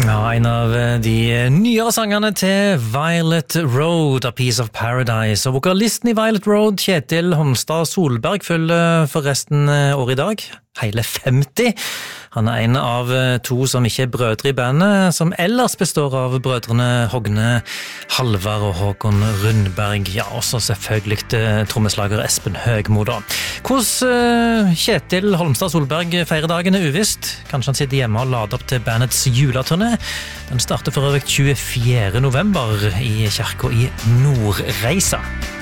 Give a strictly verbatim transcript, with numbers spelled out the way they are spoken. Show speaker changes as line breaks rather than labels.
Ja, en av de nyere sangene til Violet Road, A Piece of Paradise. Og vokalisten i Violet Road, Kjetil Holmstad Solberg, fyller forresten år i dag. Hele femti. Han er en av to som ikke er brødre i bandet, som ellers består av brødrene Hogne, Halvard og Håkon Rundberg. Ja, også selvfølgelig trommeslager Espen Høgmo da. Hvordan Kjetil Holmstad Solberg feirer dagen er uvisst. Kanskje han sitter hjemme og lader opp til bandets juleturné. Den starter for øvrig tjuefjerde november i kirka i Nordreisa.